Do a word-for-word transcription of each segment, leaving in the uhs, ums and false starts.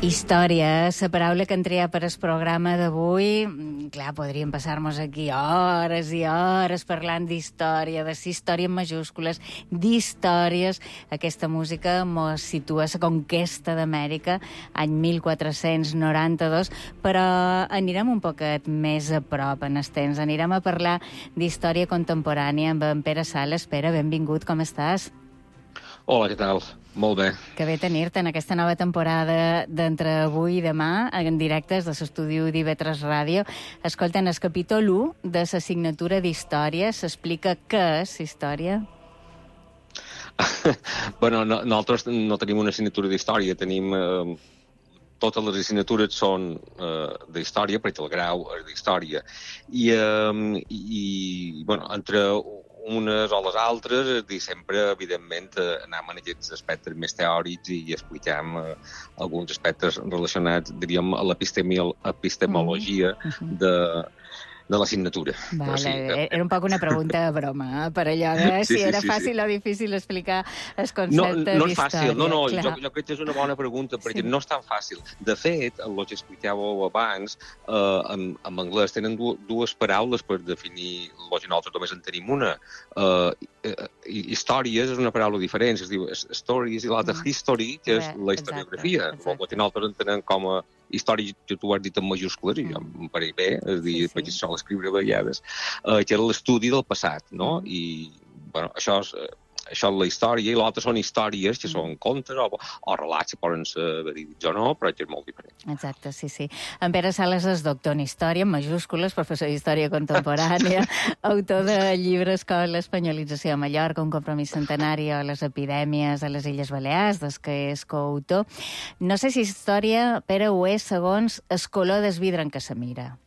Història, la paraula que han triat per al programa d'avui. Clar, podríem passar-nos aquí hores i hores parlant d'història, de la història en majúscules, d'històries. Aquesta música mos situa a la conquesta d'Amèrica, any mil quatre-cents noranta-dos, però anirem un poquet més a prop en el temps. Anirem a parlar d'història contemporània amb en Pere Sales. Pere, benvingut, com estàs? Hola, què tal? Molt bé. Que bé tenir-te en aquesta nova temporada d'Entre avui i demà, en directes de l'estudi d'I V tres Ràdio. Escolta, en el capítol u de l'assignatura d'Història s'explica què és Història? Bueno, no, nosaltres no tenim una assignatura d'Història, tenim... Eh, totes les assignatures són eh, d'Història, perquè el grau és d'Història. I, eh, i bueno, entre unes o les altres, i sempre, evidentment, anem en aquests aspectes més teòrics i expliquem eh, alguns aspectes relacionats, diríem, a l'epistemologia mm-hmm. de... de l'assignatura. Vale, sí, era un poc una pregunta de broma, eh? Per allò de si sí, sí, era sí, fàcil sí. o difícil explicar el concepte no, no d'història. No és fàcil, no, no, jo, jo crec que és una bona pregunta, perquè sí. no és tan fàcil. De fet, el que expliquàveu abans, eh, en, en anglès tenen dues paraules per definir el que nosaltres només en tenim una. Eh, eh, històries és una paraula diferent, es diu stories, i l'altra mm. history, que és la historiografia. El que nosaltres entenem com a història, que tu has dit en majúscules, i jo em pareix bé, és dir, sí, sí. perquè sol escriure a vegades, eh, que era l'estudi del passat, no? I, bueno, això és... Això és la història, i l'altre són històries, que són contes o, o relats que poden ser verídics o no, però que és molt diferent. Exacte, sí, sí. En Pere Sales és doctor en història, en majúscules, professor d'història contemporània, autor de llibres com l'espanyolització a Mallorca, un compromís centenari, o les epidèmies a les Illes Balears, des que és coautor. No sé si història, Pere, ho és segons el color del vidre en què se mira.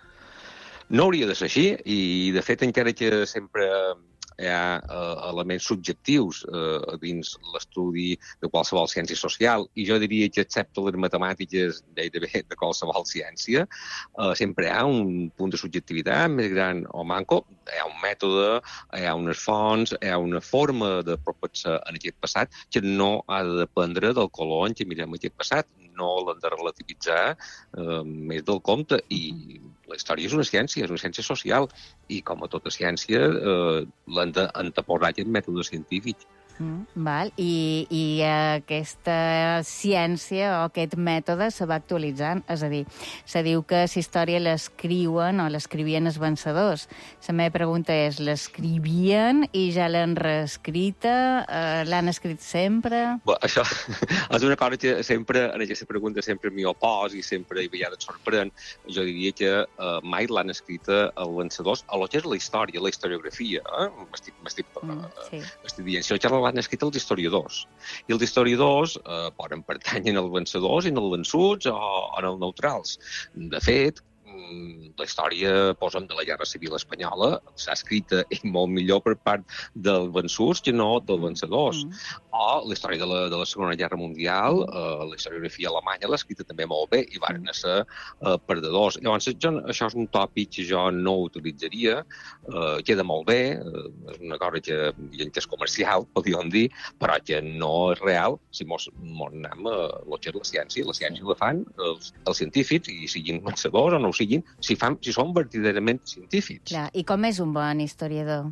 No hauria de ser així, i de fet encara que sempre... hi ha uh, elements subjectius uh, dins l'estudi de qualsevol ciència social, i jo diria que excepte les matemàtiques gairebé de qualsevol ciència, uh, sempre hi ha un punt de subjectivitat més gran o manco, hi ha un mètode, hi ha unes fonts, hi ha una forma de propensar en aquest passat que no ha de dependre del color en què mirem aquest passat, no l'hem de relativitzar eh, més del compte, i la història és una ciència, és una ciència social, i com a tota ciència eh, l'hem d'anteposar aquest mètode científic. Mm, val. I, I aquesta ciència o aquest mètode se va actualitzant, és a dir, se diu que la història l'escriuen o l'escrivien els vencedors. La meva pregunta és, l'escrivien i ja l'han reescrita? Eh, l'han escrit sempre? Bé, això és una cosa que sempre, en aquesta pregunta sempre m'hi opos i sempre i vegades et sorprèn. Jo diria que eh, mai l'han escrita els vencedors, a lo que és la història, la historiografia. Eh? M'estic, m'estic, mm, sí. estic dient, això ja l'han escrit els historiadors. I els historiadors eh, poden pertanyen als vencedors i als vençuts o, o als neutrals. De fet, la història, posa'm, de la Guerra Civil Espanyola s'ha escrita i molt millor per part dels vençuts que no dels vencedors. Mm. O la història de la, de la Segona Guerra Mundial, eh, la historiografia alemanya l'ha escrita també molt bé i van ser eh, perdedors. Llavors, jo, això és un tòpic que jo no utilitzaria, eh, queda molt bé, eh, és una cosa que, que és comercial, podríem dir, però que no és real si mos, mos anem a lo que és la ciència. La ciència la fan els, els científics, i siguin vencedors o no ho siguin, si, fan, si són verdaderament científics. Clar. I com és un bon historiador?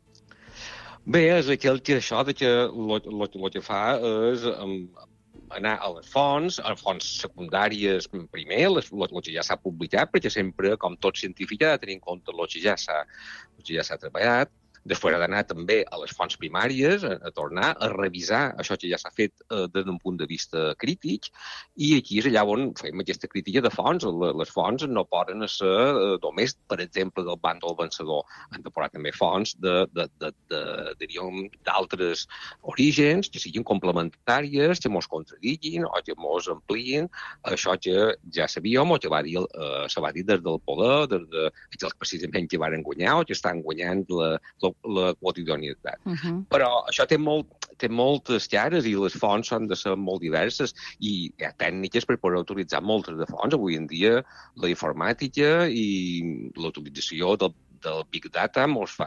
Bé, és aquell que això de que el que fa és um, anar a les fonts, a les fonts secundàries primer, el que ja s'ha publicat, perquè sempre, com tot científic, ha de tenir en compte el que ja s'ha ja s'ha treballat. Després ha d'anar també a les fonts primàries, a, a tornar a revisar això que ja s'ha fet eh, des d'un punt de vista crític, i aquí és allà on fem aquesta crítica de fonts. Les fonts no poden ser eh, només, per exemple, del bàndol vencedor. Han de posar també fonts de, de, de, de, diríem, d'altres orígens, que siguin complementàries, que mos contradiguin o que mos amplien això que ja sabíem o que va dir, eh, se va dir des del poder, des de aquells precisament que van guanyar o que estan guanyant la, la la quotidianitat. Uh-huh. Però això té, molt, té moltes cares i les fonts han de ser molt diverses i hi ha tècniques per poder utilitzar moltes de fonts. Avui en dia la informàtica i la utilització del, del Big Data mos fa